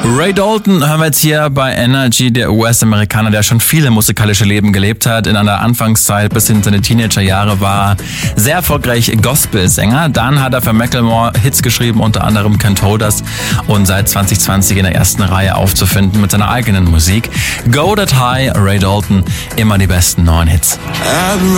Ray Dalton hören wir jetzt hier bei Energy, der US-Amerikaner, der schon viele musikalische Leben gelebt hat. In einer Anfangszeit bis in seine Teenagerjahre war sehr erfolgreich Gospelsänger. Dann hat er für Macklemore Hits geschrieben, unter anderem Can't Hold Us, und seit 2020 in der ersten Reihe aufzufinden mit seiner eigenen Musik. Go That High, Ray Dalton, immer die besten neuen Hits.